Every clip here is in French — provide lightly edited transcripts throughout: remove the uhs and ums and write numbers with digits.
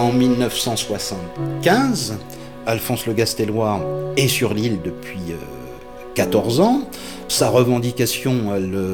en 1975. Alphonse le Gastellois est sur l'île depuis 14 ans. Sa revendication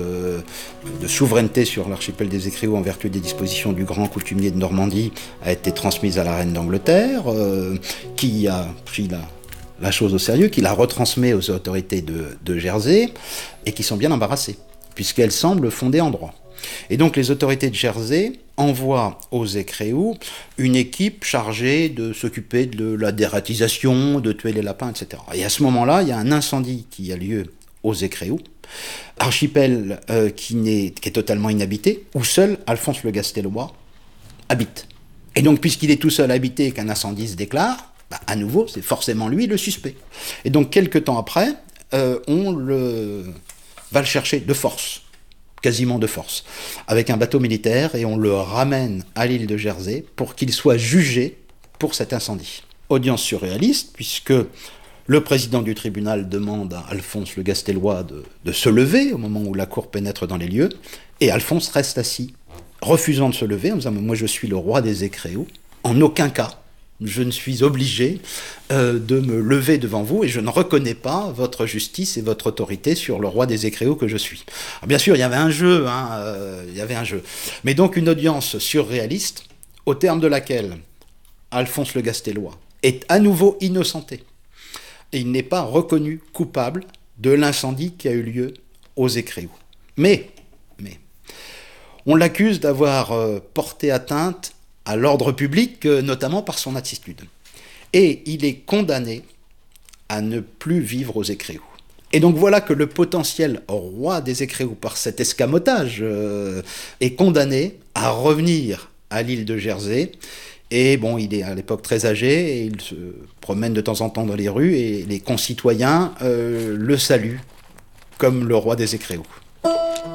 de souveraineté sur l'archipel des Écriaux en vertu des dispositions du grand coutumier de Normandie a été transmise à la reine d'Angleterre, qui a pris la chose au sérieux, qui la retransmet aux autorités de Jersey, et qui sont bien embarrassées, puisqu'elle semble fondée en droit. Et donc les autorités de Jersey envoient aux Écréous une équipe chargée de s'occuper de la dératisation, de tuer les lapins, etc. Et à ce moment-là, il y a un incendie qui a lieu aux Écréous, archipel qui est totalement inhabité, où seul Alphonse le Gastellois habite. Et donc puisqu'il est tout seul habité et qu'un incendie se déclare, à nouveau, c'est forcément lui le suspect. Et donc quelques temps après, on va le chercher de force, quasiment de force, avec un bateau militaire, et on le ramène à l'île de Jersey pour qu'il soit jugé pour cet incendie. Audience surréaliste, puisque le président du tribunal demande à Alphonse le Gastellois de se lever au moment où la cour pénètre dans les lieux, et Alphonse reste assis, refusant de se lever, en disant « Moi je suis le roi des Écréaux, en aucun cas je ne suis obligé de me lever devant vous et je ne reconnais pas votre justice et votre autorité sur le roi des Écréaux que je suis. » Alors, bien sûr, il y avait un jeu, mais donc une audience surréaliste, au terme de laquelle Alphonse le Gastellois est à nouveau innocenté. Et il n'est pas reconnu coupable de l'incendie qui a eu lieu aux Écréaux. Mais, on l'accuse d'avoir porté atteinte à l'ordre public, notamment par son attitude. Et il est condamné à ne plus vivre aux Écréaux. Et donc voilà que le potentiel roi des Écréaux, par cet escamotage, est condamné à revenir à l'île de Jersey. Et bon, il est à l'époque très âgé, et il se promène de temps en temps dans les rues, et les concitoyens le saluent comme le roi des Écréaux.